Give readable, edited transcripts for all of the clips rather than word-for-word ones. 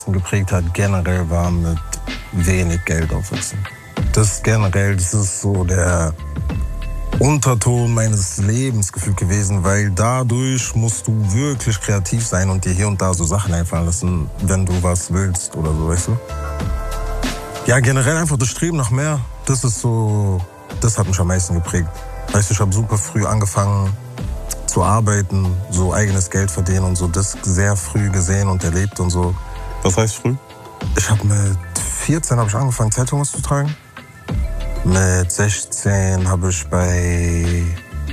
geprägt hat, generell war mit wenig Geld aufwachsen. Das ist so der Unterton meines Lebens gefühlt gewesen, weil dadurch musst du wirklich kreativ sein und dir hier und da so Sachen einfallen lassen, wenn du was willst oder so, weißt du? Ja, generell einfach das Streben nach mehr, das hat mich am meisten geprägt. Weißt du, ich habe super früh angefangen zu arbeiten, so eigenes Geld verdienen und so, das sehr früh gesehen und erlebt und so. Was heißt früh? Ich habe mit 14 angefangen, Zeitungen zu tragen. Mit 16 habe ich bei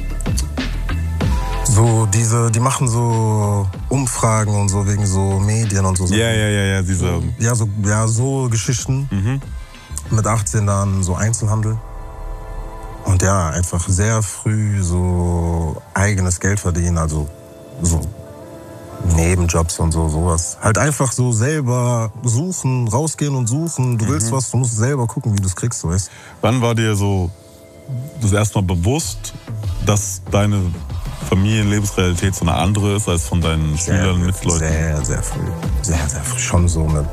so die machen so Umfragen und so wegen so Medien und so. Ja, diese... so Geschichten. Mhm. Mit 18 dann so Einzelhandel. Und ja, einfach sehr früh so eigenes Geld verdienen, also so Nebenjobs und sowas. Halt einfach so selber suchen, rausgehen und suchen. Du willst was, du musst selber gucken, wie du es kriegst, du weißt. Wann war dir so das erste Mal bewusst, dass deine Familienlebensrealität so eine andere ist als von deinen Schülern, Mitleuten? Sehr, sehr früh. Sehr, sehr früh. Schon so mit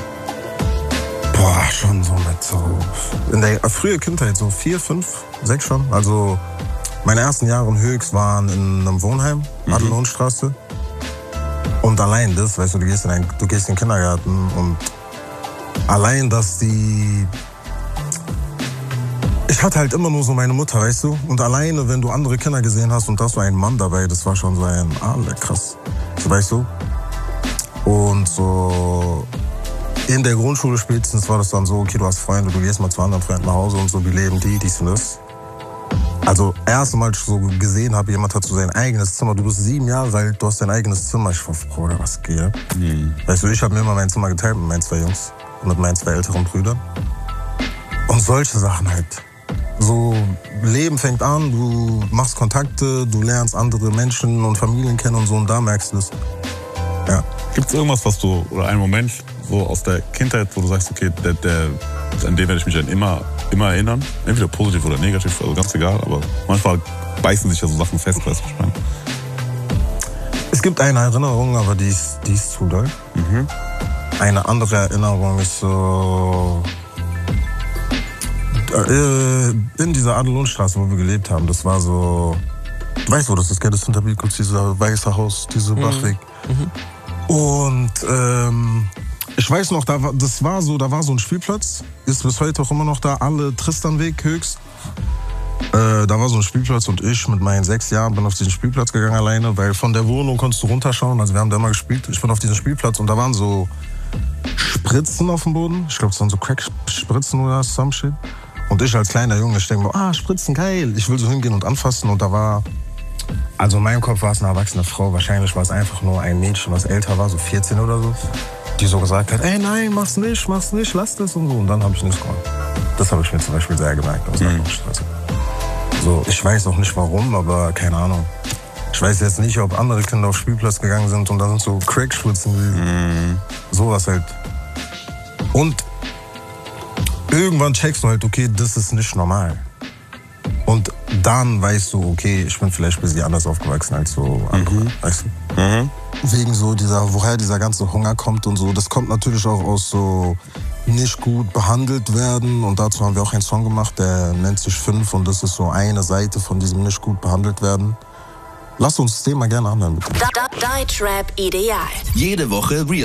in der frühen Kindheit, so 4, 5, 6 schon. Also meine ersten Jahre in Höchst waren in einem Wohnheim, Adellohnstraße. Und allein das, weißt du, du gehst in den Kindergarten und allein, ich hatte halt immer nur so meine Mutter, weißt du? Und alleine, wenn du andere Kinder gesehen hast und da war ein Mann dabei, das war schon so krass. So, weißt du? Und so in der Grundschule spätestens war das dann so, okay, du hast Freunde, du gehst mal zu anderen Freunden nach Hause und so, wie leben die, dies und das. Also, erst Mal, als ich so gesehen habe, jemand hat so sein eigenes Zimmer. Du bist 7 Jahre alt, du hast dein eigenes Zimmer. Ich war froh, oder was geht? Weißt du, ich habe mir immer mein Zimmer geteilt mit meinen 2 Jungs und mit meinen 2 älteren Brüdern. Und solche Sachen halt. So, Leben fängt an, du machst Kontakte, du lernst andere Menschen und Familien kennen und so, und da merkst du es. Ja. Gibt's irgendwas, oder einen Moment so aus der Kindheit, wo du sagst, okay, an den werde ich mich dann immer erinnern? Entweder positiv oder negativ, also ganz egal, aber manchmal beißen sich ja so Sachen fest, weißt du, was ich meine? Es gibt eine Erinnerung, aber die ist zu doll. Eine andere Erinnerung ist so in dieser Adellohnstraße, wo wir gelebt haben. Das war so, du weißt, wo das ist, gell? Das Hinterbilkutz, dieser weiße Haus, dieser Bachweg. Und ich weiß noch, da war so ein Spielplatz, ist bis heute auch immer noch da, alle Tristanweg Höchst. Da war so ein Spielplatz und ich mit meinen 6 Jahren bin auf diesen Spielplatz gegangen alleine, weil von der Wohnung konntest du runterschauen, also wir haben da immer gespielt. Ich bin auf diesen Spielplatz und da waren so Spritzen auf dem Boden, ich glaube es waren so Crack-Spritzen oder some shit. Und ich als kleiner Junge, ich denke mir, Spritzen, geil. Ich will so hingehen und anfassen und da war, also in meinem Kopf war es eine erwachsene Frau, wahrscheinlich war es einfach nur ein Mädchen, was älter war, so 14 oder so, die so gesagt hat, ey nein, mach's nicht, lass das und so. Und dann habe ich nichts gemacht. Das habe ich mir zum Beispiel sehr gemerkt aus der Straße. So, ich weiß auch nicht warum, aber keine Ahnung. Ich weiß jetzt nicht, ob andere Kinder auf Spielplatz gegangen sind und da sind so Crack-Spritzen gewesen. Sowas halt. Und irgendwann checkst du halt, okay, das ist nicht normal. Und dann weißt du, okay, ich bin vielleicht ein bisschen anders aufgewachsen als so andere, weißt du? Wegen so woher dieser ganze Hunger kommt und so. Das kommt natürlich auch aus so nicht gut behandelt werden. Und dazu haben wir auch einen Song gemacht, der nennt sich 5 und das ist so eine Seite von diesem nicht gut behandelt werden. Lass uns das Thema gerne anhören, bitte. Deutschrap ideal. Jede Woche Real